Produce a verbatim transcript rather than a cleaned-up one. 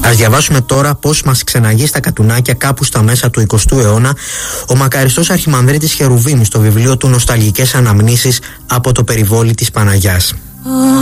Ας διαβάσουμε τώρα πώς μας ξεναγεί στα κατουνάκια κάπου στα μέσα του εικοστού αιώνα ο μακαριστός Αρχιμανδρίτης Χερουβίμ στο βιβλίο του «Νοσταλγικές αναμνήσεις από το περιβόλι της Παναγιάς».